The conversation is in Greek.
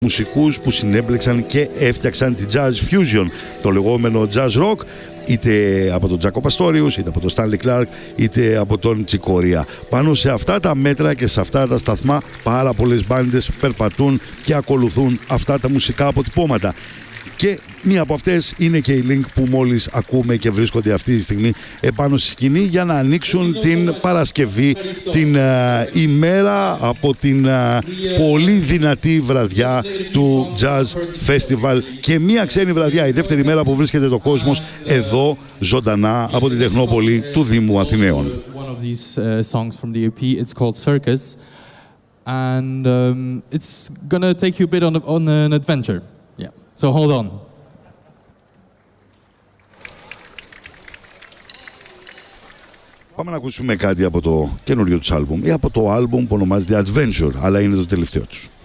μουσικούς που συνέμπλεξαν και έφτιαξαν τη jazz fusion, το λεγόμενο jazz rock, είτε από τον Τζάκο Παστόριους, είτε από τον Στάνλι Κλάρκ, είτε από τον Τσικόρια. Πάνω σε αυτά τα μέτρα και σε αυτά τα σταθμά πάρα πολλές μπάντες περπατούν και ακολουθούν αυτά τα μουσικά αποτυπώματα. Και μία από αυτές είναι και η Link που μόλις ακούμε και βρίσκονται αυτή τη στιγμή επάνω στη σκηνή για να ανοίξουν την Παρασκευή, την ημέρα από την πολύ δυνατή βραδιά του Jazz Festival και μία ξένη βραδιά, η δεύτερη μέρα που βρίσκεται το κόσμος εδώ ζωντανά από την Τεχνόπολη του Δήμου Αθηναίων. So hold on. Πάμε να ακούσουμε κάτι από το καινούριο τους άλμπουμ ή από το άλμπουμ που ονομάζεται Adventure, αλλά είναι το τελευταίο τους.